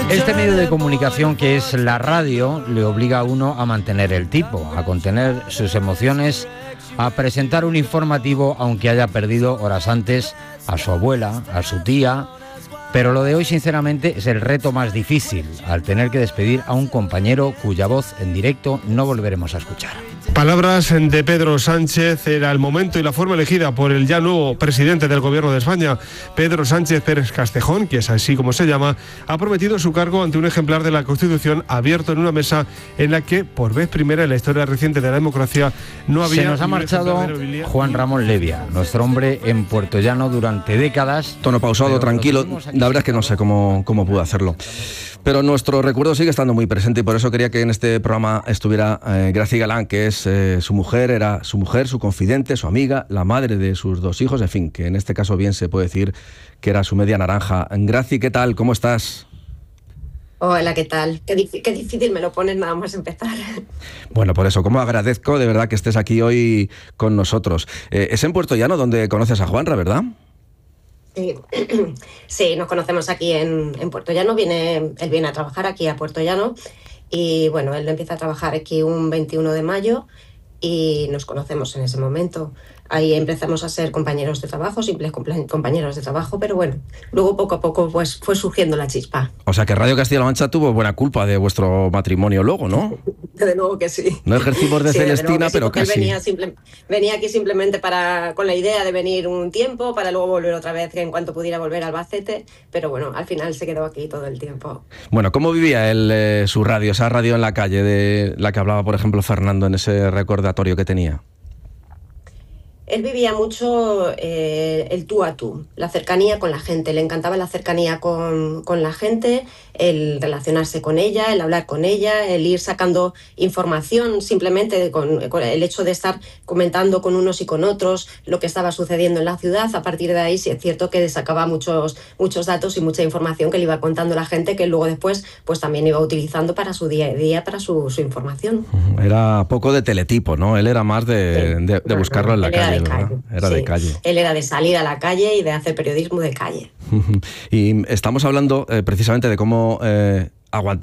Este medio de comunicación que es la radio le obliga a uno a mantener el tipo, a contener sus emociones, a presentar un informativo aunque haya perdido horas antes a su abuela, a su tía. Pero lo de hoy, sinceramente, es el reto más difícil, al tener que despedir a un compañero cuya voz en directo no volveremos a escuchar. Palabras de Pedro Sánchez. Era el momento y la forma elegida por el ya nuevo presidente del Gobierno de España. Pedro Sánchez Pérez Castejón, que es así como se llama, ha prometido su cargo ante un ejemplar de la Constitución abierto en una mesa en la que, por vez primera en la historia reciente de la democracia, no había... Se nos ha marchado Juan Ramón Levia, nuestro hombre en Puertollano durante décadas. Tono pausado, tranquilo. La verdad es que no sé cómo pudo hacerlo. Pero nuestro recuerdo sigue estando muy presente y por eso quería que en este programa estuviera Graci Galán, que es su mujer, era su mujer, su confidente, su amiga, la madre de sus dos hijos, en fin, que en este caso bien se puede decir que era su media naranja. Graci, ¿qué tal? ¿Cómo estás? Hola, ¿qué tal? Qué difícil me lo pones nada más empezar. Bueno, por eso, como agradezco de verdad que estés aquí hoy con nosotros. Es en Puertollano donde conoces a Juanra, ¿verdad? Sí, nos conocemos aquí en Puertollano. Él viene a trabajar aquí a Puertollano y bueno, él empieza a trabajar aquí un 21 de mayo y nos conocemos en ese momento. Ahí empezamos a ser compañeros de trabajo, simples compañeros de trabajo, pero bueno, luego poco a poco pues fue surgiendo la chispa. O sea que Radio Castilla-La Mancha tuvo buena culpa de vuestro matrimonio luego, ¿no? De nuevo que sí. No ejercimos de Celestina, pero casi. Venía aquí simplemente con la idea de venir un tiempo, para luego volver otra vez en cuanto pudiera volver a Albacete, pero bueno, al final se quedó aquí todo el tiempo. Bueno, ¿cómo vivía él su radio, esa radio en la calle de la que hablaba, por ejemplo, Fernando en ese recordatorio que tenía? Él vivía mucho el tú a tú, la cercanía con la gente. Le encantaba la cercanía con la gente, el relacionarse con ella, el hablar con ella, el ir sacando información simplemente con el hecho de estar comentando con unos y con otros lo que estaba sucediendo en la ciudad. A partir de ahí sí es cierto que sacaba muchos datos y mucha información que le iba contando la gente, que luego después pues también iba utilizando para su día a día, para su información. Era poco de teletipo, ¿no? Él era más de buscarlo en la calle. Era de calle. Él era de salir a la calle y de hacer periodismo de calle. Y estamos hablando precisamente de cómo aguantar